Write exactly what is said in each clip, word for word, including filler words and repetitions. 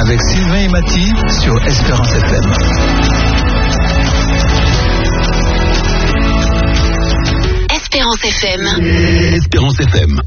avec Sylvain et Mathie sur Espérance F M. Espérance F M. Espérance F M.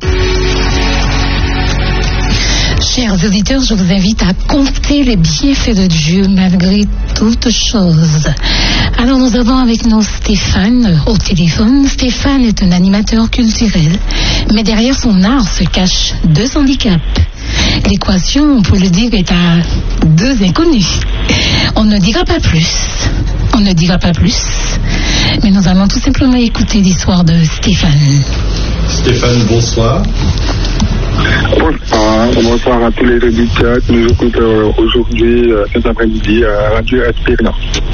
Chers auditeurs, je vous invite à compter les bienfaits de Dieu malgré toutes choses. Alors nous avons avec nous Stéphane au téléphone. Stéphane est un animateur culturel, mais derrière son art se cachent deux handicaps. L'équation, on peut le dire, est à deux inconnus. On ne dira pas plus. On ne dira pas plus. Mais nous allons tout simplement écouter l'histoire de Stéphane. Stéphane, bonsoir. Bonsoir, bonsoir à tous les auditeurs qui nous écoutent euh, aujourd'hui, euh, cet après-midi, à Radio Espérance.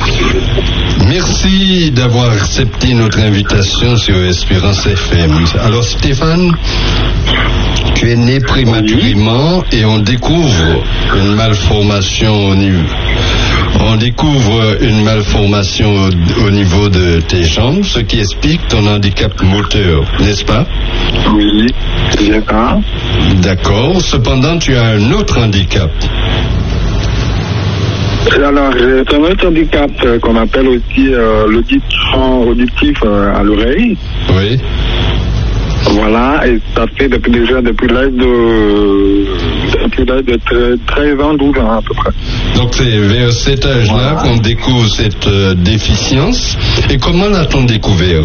Merci d'avoir accepté notre invitation sur Espérance F M. Alors Stéphane, tu es né prématurément et on découvre une malformation au niveau... On découvre une malformation au, au niveau de tes jambes, ce qui explique ton handicap moteur, n'est-ce pas? Oui, c'est bien ça. D'accord. Cependant, tu as un autre handicap. Alors, j'ai un autre handicap euh, qu'on appelle aussi euh, l'audition auditif euh, à l'oreille. Oui. Voilà, et ça fait depuis déjà depuis l'âge de, depuis l'âge de treize ans, douze ans à peu près. Donc c'est vers cet âge-là voilà. qu'on découvre cette euh, déficience. Et comment l'a-t-on découvert?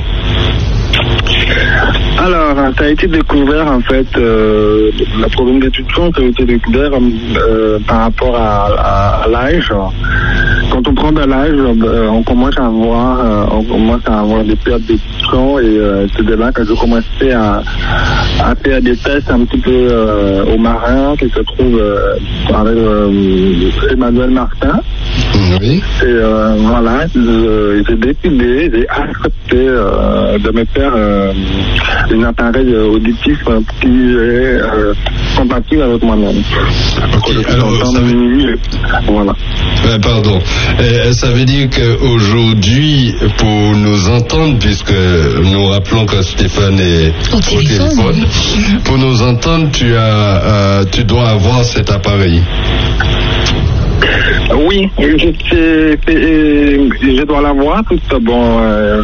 Alors, ça a été découvert en fait, euh, le problème d'étudiant, ça a été découvert euh, par rapport à, à, à l'âge. Quand on prend de l'âge, euh, on commence à avoir, euh, on commence à avoir des pertes d'étudiant et euh, c'est de là que je commençais à, à faire des tests un petit peu euh, aux marins qui se trouvent euh, avec euh, Emmanuel Martin. Oui. Et euh, voilà, je, j'ai décidé, j'ai accepté euh, de me faire euh, un appareil auditif euh, qui est euh, compatible avec moi-même. Ok, alors ça veut... Voilà. Euh, pardon. Euh, ça veut dire qu'aujourd'hui, pour nous entendre, puisque nous rappelons que Stéphane est au, au téléphone, téléphone, pour nous entendre, tu as, euh, tu dois avoir cet appareil. Oui, je, je, je dois l'avoir, tout bon. Euh,